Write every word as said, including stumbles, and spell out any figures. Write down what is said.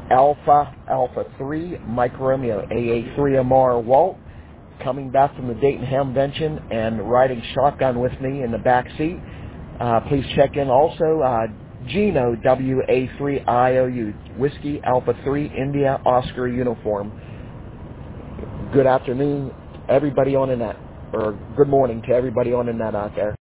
Alpha, Alpha three, Mike Romeo, A A three M R Walt, coming back from the Dayton Hamvention and riding shotgun with me in the back seat. Uh, please check in also, uh, Gino, W A three I O U, Whiskey Alpha three, India Oscar uniform. Good afternoon, everybody on the net, or good morning to everybody on the net out there.